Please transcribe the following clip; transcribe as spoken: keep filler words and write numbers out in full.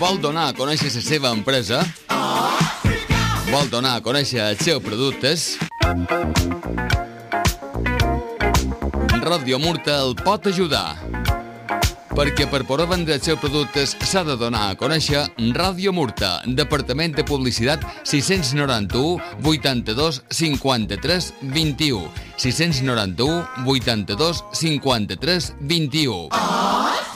Vol donar a conèixer la seva empresa? Vol donar a conèixer els seus productes? Ràdio Murta el pot ajudar. Perquè per poder vendre els seus productes s'ha de donar a conèixer Ràdio Murta, Departament de Publicitat sis nou u, vuitanta-dos, cinquanta-tres, vint-i-u. sis nou u, vuitanta-dos, cinquanta-tres, vint-i-u.